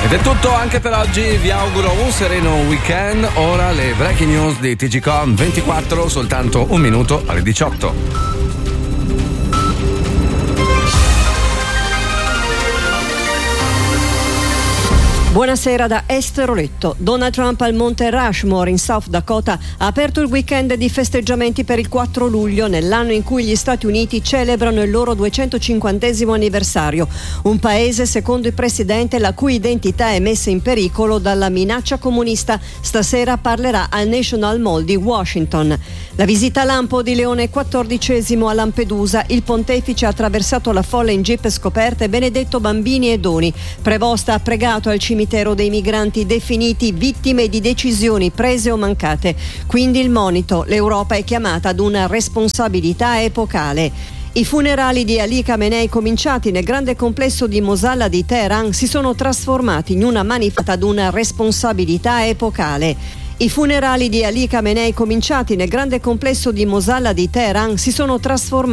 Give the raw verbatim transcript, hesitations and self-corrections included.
Ed è tutto anche per oggi, vi auguro un sereno weekend. Ora le breaking news di T G Com ventiquattro, soltanto un minuto alle diciotto. Buonasera da Esther Oletto. Donald Trump al Monte Rushmore in South Dakota ha aperto il weekend di festeggiamenti per il quattro luglio, nell'anno in cui gli Stati Uniti celebrano il loro duecentocinquantesimo anniversario. Un paese, secondo il presidente, la cui identità è messa in pericolo dalla minaccia comunista. Stasera parlerà al National Mall di Washington. La visita lampo di Leone quattordicesimo a Lampedusa. Il pontefice ha attraversato la folla in jeep scoperta e benedetto bambini e doni. Prevosta ha pregato al cimitero dei migranti definiti vittime di decisioni prese o mancate. Quindi il monito: l'Europa è chiamata ad una responsabilità epocale. I funerali di Ali Khamenei, cominciati nel grande complesso di Mosalla di Teheran, si sono trasformati in una manifestazione ad una responsabilità epocale. I funerali di Ali Khamenei, cominciati nel grande complesso di Mosalla di Teheran, si sono trasformati